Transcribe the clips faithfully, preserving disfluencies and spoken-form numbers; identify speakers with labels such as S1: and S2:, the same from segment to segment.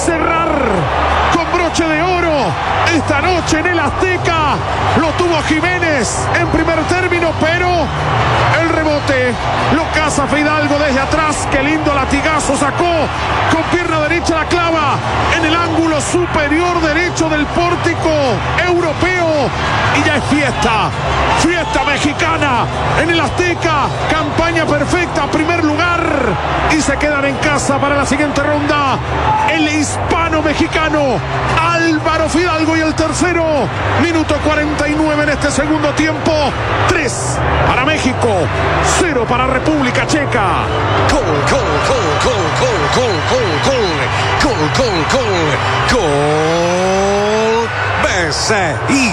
S1: cerrar con broche de oro esta noche en el Azteca. Lo tuvo Jiménez en primer término, pero el rebote lo caza Fidalgo desde atrás. Qué lindo latigazo sacó con pierna derecha, la clava en el ángulo superior derecho del pórtico europeo. Y ya es fiesta, fiesta mexicana en el Azteca. Campaña perfecta, primer lugar, y se quedan en casa para la siguiente ronda el hispano-mexicano Álvaro Fidalgo. Y el tercero, minuto cuarenta y nueve en este segundo tiempo. tres para México, cero para República Checa.
S2: Gol, gol, gol, gol, gol, gol, gol, gol, gol, gol, gol, B C I.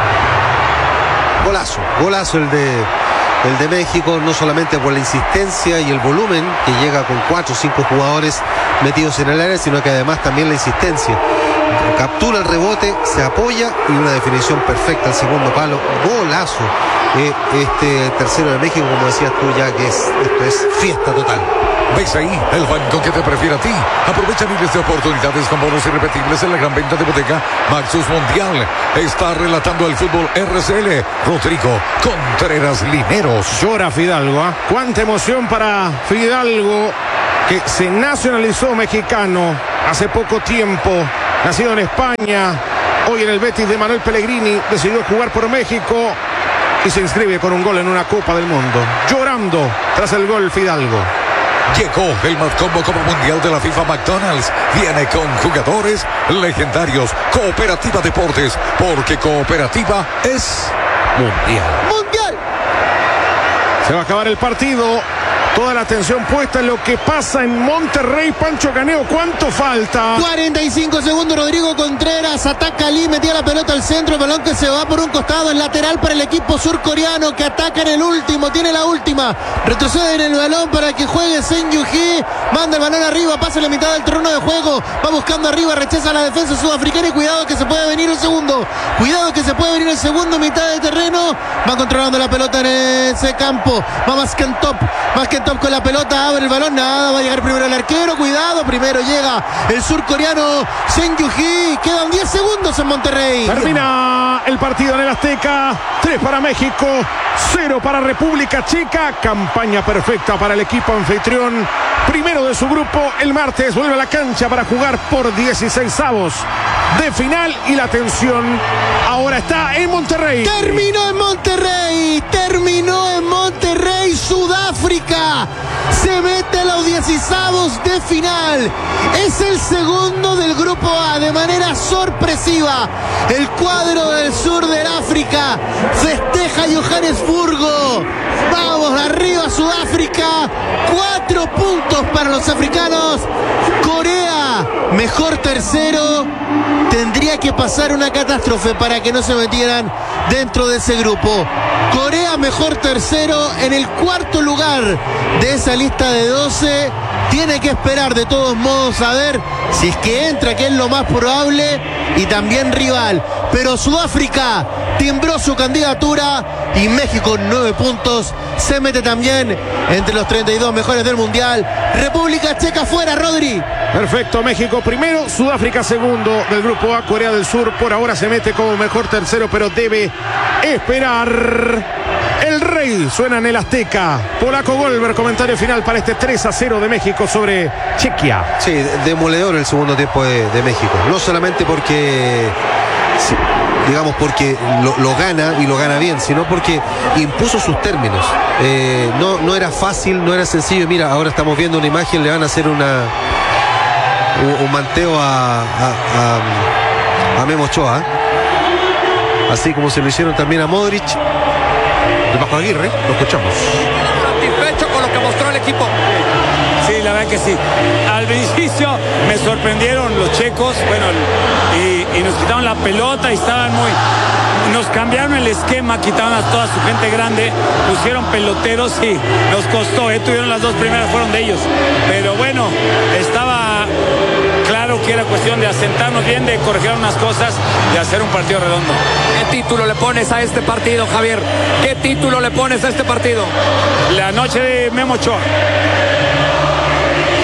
S3: Golazo, golazo el de, el de México, no solamente por la insistencia y el volumen, que llega con cuatro o cinco jugadores metidos en el área, sino que además también la insistencia. Captura el rebote, se apoya y una definición perfecta al segundo palo. Golazo. Eh, este tercero de México, como decías tú ya, que es, esto es fiesta total.
S2: ¿Ves ahí el banco que te prefiere a ti? Aprovecha miles de oportunidades con bonos irrepetibles en la gran venta de bodega Maxus Mundial. Está relatando el fútbol R C L Rodrigo Contreras Lineros.
S1: Llora Fidalgo, ¿eh? Cuánta emoción para Fidalgo, que se nacionalizó mexicano hace poco tiempo, nacido en España, hoy en el Betis de Manuel Pellegrini, decidió jugar por México y se inscribe con un gol en una Copa del Mundo. Llorando tras el gol Fidalgo.
S2: Llegó el más combo como mundial de la FIFA McDonald's. Viene con jugadores legendarios. Cooperativa Deportes, porque cooperativa es mundial.
S1: ¡Mundial! Se va a acabar el partido. Toda la atención puesta en lo que pasa en Monterrey. Pancho Caneo, ¿cuánto falta?
S4: cuarenta y cinco segundos. Rodrigo Contreras ataca Ali, metía la pelota al centro, el balón que se va por un costado, es lateral para el equipo surcoreano, que ataca en el último, tiene la última, retrocede en el balón para que juegue Sen Yu-Hee, manda el balón arriba, pasa la mitad del terreno de juego, va buscando arriba, rechaza la defensa sudafricana y cuidado que se puede venir un segundo, cuidado que se puede venir el segundo, mitad de terreno, va controlando la pelota en ese campo, va Maskentop, Maskentop con la pelota, abre el balón, nada, va a llegar primero el arquero, cuidado, primero llega el surcoreano Sen Yu-Hee, quedan diez segundos en Monterrey.
S1: Termina el partido en el Azteca, tres para México, cero para República Checa. Campaña perfecta para el equipo anfitrión, primero de su grupo. El martes vuelve a la cancha para jugar por dieciseisavos de final, y la tensión ahora está en Monterrey.
S4: Terminó en Monterrey, terminó en Monterrey. Sudáfrica se mete a los dieciseisavos de final, es el segundo del grupo A de manera sorpresiva. El cuadro del sur del África festeja Johannesburgo. Vamos arriba Sudáfrica, cuatro puntos para los africanos. Corea, mejor tercero. Tendría que pasar una catástrofe para que no se metieran dentro de ese grupo. Corea, mejor tercero, en el cuarto lugar de esa lista de doce. Tiene que esperar de todos modos a ver si es que entra, que es lo más probable, y también rival. Pero Sudáfrica timbró su candidatura y México, nueve puntos, se mete también entre los treinta y dos mejores del mundial. República Checa fuera, Rodri.
S1: Perfecto, México primero, Sudáfrica segundo del grupo A. Corea del Sur por ahora se mete como mejor tercero, pero debe esperar. El Rey suena en el Azteca. Polaco Golber, comentario final para este tres a cero de México sobre Chequia.
S3: Sí, demoledor el segundo tiempo de, de México. No solamente porque, sí, digamos, porque lo, lo gana y lo gana bien, sino porque impuso sus términos. Eh, no, no era fácil, no era sencillo. Mira, ahora estamos viendo una imagen, le van a hacer una un, un manteo a, a, a, a Memo Ochoa, ¿eh? Así como se lo hicieron también a Modric. El Bajo Aguirre, lo escuchamos.
S5: Satisfecho con lo que mostró el equipo.
S6: Sí, la verdad que sí. Al principio me sorprendieron los checos, bueno, y, y nos quitaron la pelota y estaban muy... Nos cambiaron el esquema, quitaron a toda su gente grande, pusieron peloteros y nos costó, ¿eh? Tuvieron las dos primeras, fueron de ellos. Pero bueno, estaba claro que era cuestión de asentarnos bien, de corregir unas cosas, de hacer un partido redondo.
S5: ¿Qué título le pones a este partido, Javier? ¿Qué título le pones a este partido?
S6: La noche de Memo Ochoa.
S5: ¿Qué le dijiste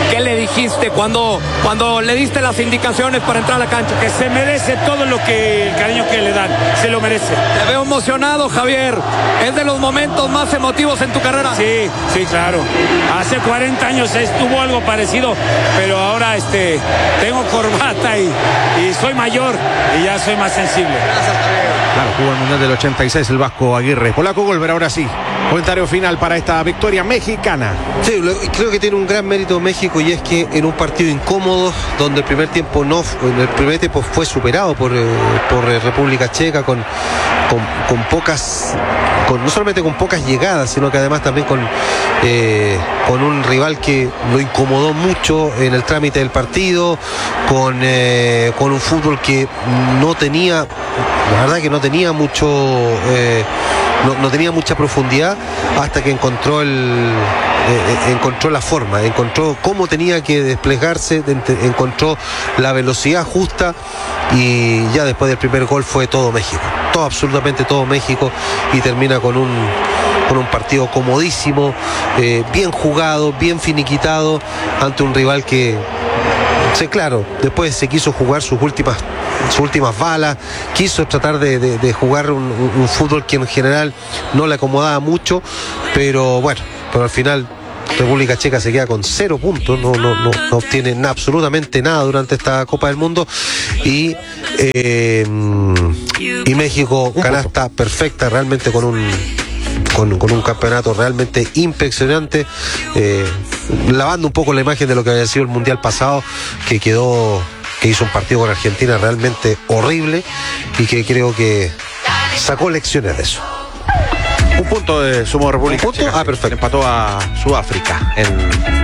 S5: dijiste cuando, cuando le diste las indicaciones para entrar a la cancha?
S6: Que se merece todo lo que el cariño que le dan, se lo merece.
S5: Te veo emocionado, Javier. Es de los momentos más emotivos en tu carrera.
S6: Sí, sí, claro. Hace cuarenta años estuvo algo parecido, pero ahora este tengo corbata y, y soy mayor y ya soy más sensible.
S5: Gracias, Javier.
S1: Claro, jugó el Mundial del ochenta y seis el Vasco Aguirre. Polaco Golver, ahora sí. Comentario final para esta victoria mexicana.
S3: Sí, lo, creo que tiene un gran mérito México, y es que en un partido incómodo, donde el primer tiempo no, en el primer tiempo fue superado por, eh, por eh, República Checa con, con, con pocas, con, no solamente con pocas llegadas, sino que además también con, eh, con un rival que lo incomodó mucho en el trámite del partido, con, eh, con un fútbol que no tenía, la verdad que no tenía mucho... Eh, No, no tenía mucha profundidad hasta que encontró el eh, encontró la forma, encontró cómo tenía que desplegarse, encontró la velocidad justa, y ya después del primer gol fue todo México, todo, absolutamente todo México, y termina con un con un partido comodísimo, eh, bien jugado, bien finiquitado, ante un rival que, sí, claro, después se quiso jugar sus últimas sus últimas balas, quiso tratar de, de, de jugar un, un, un fútbol que en general no le acomodaba mucho, pero bueno, pero al final República Checa se queda con cero puntos, no, no, no, no obtiene na, absolutamente nada durante esta Copa del Mundo, y eh, y México, canasta perfecta, realmente con un Con, con un campeonato realmente impresionante, eh, lavando un poco la imagen de lo que había sido el Mundial pasado, que quedó, que hizo un partido con Argentina realmente horrible, y que creo que sacó lecciones de eso.
S1: Un punto de sumo República
S3: ¿Un punto?
S1: Checa.
S3: Ah, perfecto.
S1: Empató a Sudáfrica en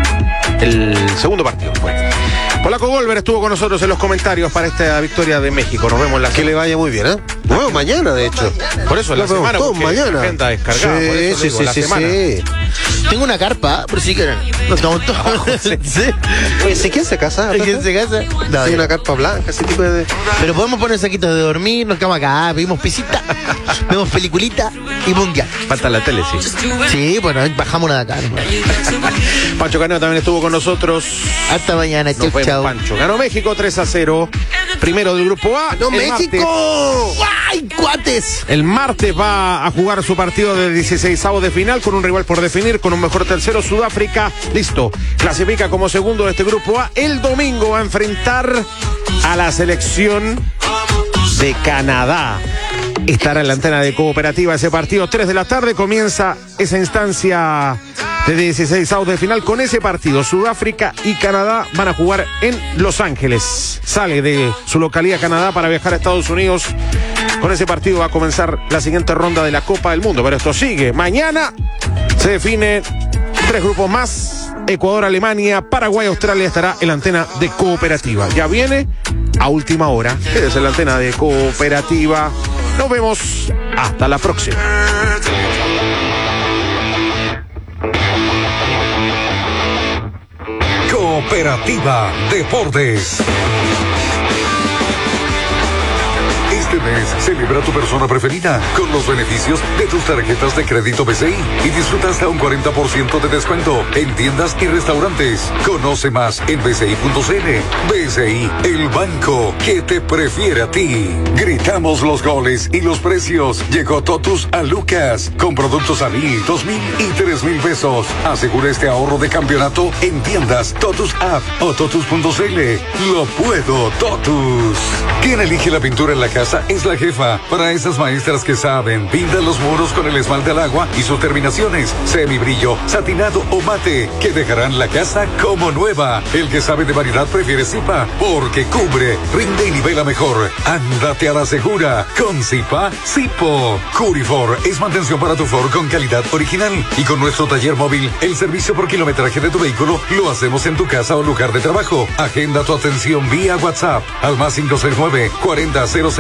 S1: el segundo partido. Fue. Polaco Golver estuvo con nosotros en los comentarios para esta victoria de México. Nos vemos en la
S3: Que le vaya muy bien, ¿eh? Nos vemos mañana, de hecho.
S1: Por eso, la
S3: Nos vemos
S1: semana,
S3: todos
S1: porque
S3: mañana.
S1: la agenda descargada,
S3: Sí,
S1: por eso
S3: sí,
S1: digo,
S3: sí,
S1: la
S3: sí,
S1: semana.
S3: sí.
S4: Tengo una carpa, por si quieren. Nos tomamos todos. Sí.
S3: Oye, ¿sí, ¿quién se casa?
S4: ¿Quién se casa? No,
S3: Hay
S4: ya.
S3: una carpa blanca, ese tipo de...
S4: Pero podemos poner saquitos de dormir, nos quedamos acá, pedimos pisita, vemos peliculita y mundial.
S1: Falta la tele, sí.
S4: Sí, bueno, bajamos nada acá. nomás.
S1: Pancho Caneo también estuvo con nosotros.
S4: Hasta mañana,
S1: Nos
S4: chau,
S1: vemos,
S4: chau.
S1: Pancho. Ganó México tres a cero. Primero del grupo A.
S4: ¡No,
S1: El
S4: México!
S1: martes-
S4: ¡Ay, cuates!
S1: El martes va a jugar su partido de dieciseisavos de final con un rival por definir, con un mejor tercero, Sudáfrica. Listo, clasifica como segundo de este grupo A. El domingo va a enfrentar a la selección de Canadá. Estará en la antena de Cooperativa ese partido, tres de la tarde. Comienza esa instancia de dieciseisavos de final con ese partido. Sudáfrica y Canadá van a jugar en Los Ángeles. Sale de su localidad Canadá para viajar a Estados Unidos. Con ese partido va a comenzar la siguiente ronda de la Copa del Mundo. Pero esto sigue. Mañana se define tres grupos más. Ecuador, Alemania, Paraguay, Australia estará en la antena de Cooperativa. Ya viene a última hora. Quédese en la antena de Cooperativa. Nos vemos. Hasta la próxima.
S2: Cooperativa Deportes. Este mes celebra tu persona preferida con los beneficios de tus tarjetas de crédito B C I y disfruta hasta un cuarenta por ciento de descuento en tiendas y restaurantes. Conoce más en b c i punto c n. B C I, el banco que te prefiere a ti. Gritamos los goles y los precios. Llegó Totus a Lucas con productos a mil, dos mil y tres mil pesos. Asegura este ahorro de campeonato en tiendas Totus App o totus punto c n. Lo puedo, Totus. ¿Quién elige la pintura en la casa? Es la jefa. Para esas maestras que saben, pinta los muros con el esmalte al agua y sus terminaciones, semibrillo, satinado o mate, que dejarán la casa como nueva. El que sabe de variedad prefiere Zipa, porque cubre, rinde y nivela mejor. Ándate a la segura con Zipa, Zipo. Curifor es mantención para tu Ford con calidad original. Y con nuestro taller móvil, el servicio por kilometraje de tu vehículo lo hacemos en tu casa o lugar de trabajo. Agenda tu atención vía WhatsApp al más cinco seis nueve, cuarenta cero seis, treinta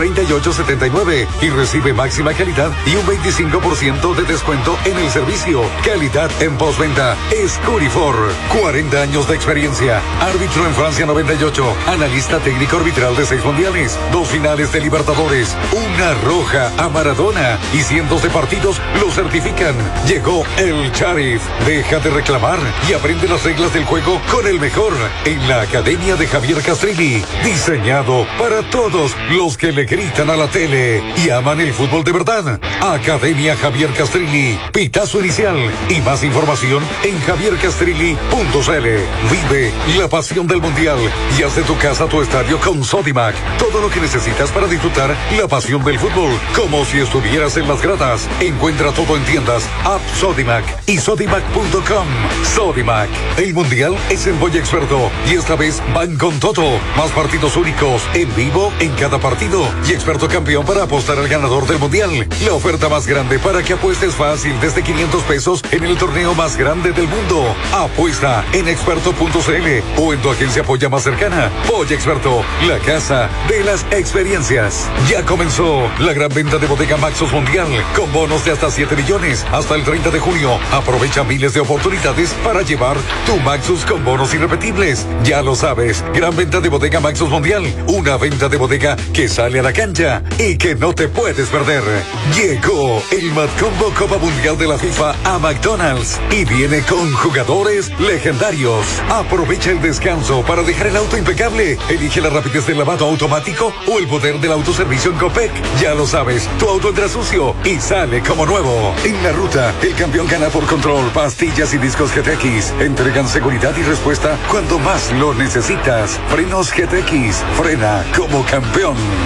S2: treinta y ocho setenta y nueve y recibe máxima calidad y un veinticinco por ciento de descuento en el servicio. Calidad en postventa. Escurifor. cuarenta años de experiencia. Árbitro en Francia noventa y ocho. Analista técnico arbitral de seis mundiales. Dos finales de Libertadores. Una roja a Maradona. Y cientos de partidos lo certifican. Llegó el Sheriff. Deja de reclamar y aprende las reglas del juego con el mejor en la Academia de Javier Castrilli. Diseñado para todos los que le gritan a la tele y aman el fútbol de verdad. Academia Javier Castrilli. Pitazo inicial y más información en javier castrilli punto c l. Vive la pasión del mundial y haz de tu casa tu estadio con Sodimac. Todo lo que necesitas para disfrutar la pasión del fútbol, como si estuvieras en las gradas. Encuentra todo en tiendas, app Sodimac y sodimac punto com. Sodimac. El mundial es en Boya Experto y esta vez van con todo. Más partidos únicos en vivo en cada partido y Experto campeón para apostar al ganador del mundial. La oferta más grande para que apuestes fácil desde quinientos pesos en el torneo más grande del mundo. Apuesta en experto punto c l o en tu agencia Polla más cercana. Polla Experto, la casa de las experiencias. Ya comenzó la gran venta de Bodega Maxus Mundial con bonos de hasta siete millones hasta el treinta de junio. Aprovecha miles de oportunidades para llevar tu Maxus con bonos irrepetibles. Ya lo sabes, gran venta de Bodega Maxus Mundial, una venta de bodega que sale a la cancha y que no te puedes perder. Llegó el Matcombo Copa Mundial de la FIFA a McDonald's y viene con jugadores legendarios. Aprovecha el descanso para dejar el auto impecable. Elige la rapidez del lavado automático o el poder del autoservicio en Copec. Ya lo sabes, tu auto entra sucio y sale como nuevo. En la ruta, el campeón gana por control. Pastillas y discos G T X entregan seguridad y respuesta cuando más lo necesitas. Frenos G T X, frena como campeón.